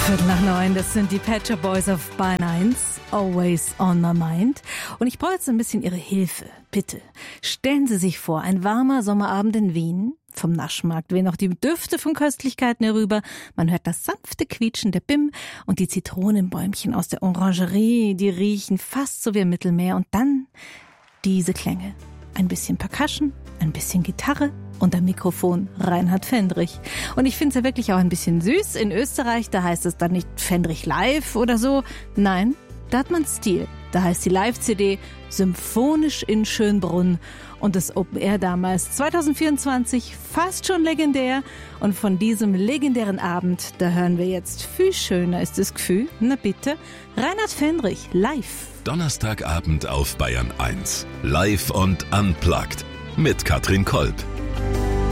8:45, das sind die Pet Shop Boys of Bayern 1, Always on my mind. Und ich brauche jetzt ein bisschen Ihre Hilfe, bitte. Stellen Sie sich vor, ein warmer Sommerabend in Wien. Vom Naschmarkt wehen noch die Düfte von Köstlichkeiten herüber. Man hört das sanfte Quietschen der Bim und die Zitronenbäumchen aus der Orangerie, die riechen fast so wie im Mittelmeer. Und dann diese Klänge. Ein bisschen Percussion, ein bisschen Gitarre und am Mikrofon Reinhard Fendrich. Und ich finde es ja wirklich auch ein bisschen süß. In Österreich, da heißt es dann nicht Fendrich live oder so. Nein, da hat man Stil. Da heißt die Live-CD Symphonisch in Schönbrunn. Und das Open Air damals, 2024, fast schon legendär. Und von diesem legendären Abend, da hören wir jetzt viel schöner ist das Gefühl. Na bitte, Reinhard Fendrich, live. Donnerstagabend auf Bayern 1. Live und unplugged mit Katrin Kolb.